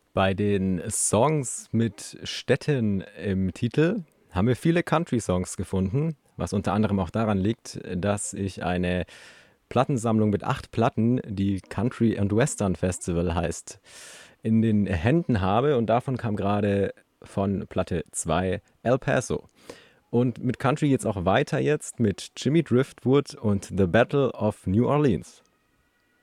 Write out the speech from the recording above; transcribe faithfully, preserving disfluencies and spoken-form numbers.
Bei den Songs mit Städten im Titel haben wir viele Country-Songs gefunden, was unter anderem auch daran liegt, dass ich eine Plattensammlung mit acht Platten, die Country and Western Festival heißt, in den Händen habe und davon kam gerade von Platte zwei El Paso. Und mit Country geht's auch weiter jetzt mit Jimmy Driftwood und The Battle of New Orleans.